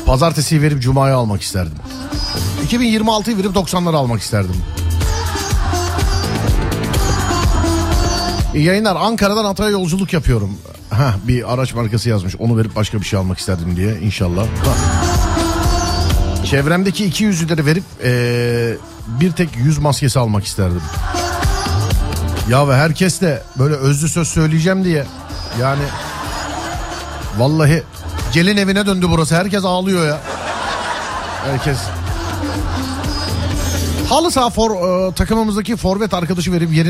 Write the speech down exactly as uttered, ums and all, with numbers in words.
Pazartesiyi verip Cuma'yı almak isterdim. iki bin yirmi altıyı verip doksanları almak isterdim. İyi yayınlar. Ankara'dan Hatay'a yolculuk yapıyorum. Heh, bir araç markası yazmış. Onu verip başka bir şey almak isterdim diye inşallah. Ha. Çevremdeki iki yüzlüleri verip ee, bir tek yüz maskesi almak isterdim. Ya ve herkes de böyle özlü söz söyleyeceğim diye. Yani vallahi gelin evine döndü burası. Herkes ağlıyor ya. Herkes. Halı saha for, e, takımımızdaki forvet arkadaşı verip yerin